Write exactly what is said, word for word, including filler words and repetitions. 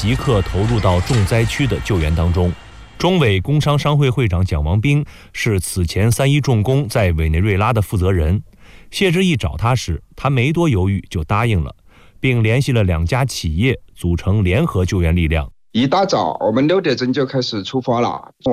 即刻投入到重灾区的救援当中。中委工商商会会长蒋王斌是此前三一重工在委内瑞拉的负责人。谢志毅找他时，他没多犹豫就答应了，并联系了两家企业组成联合救援力量。 一大早，我们六点钟就开始出发了。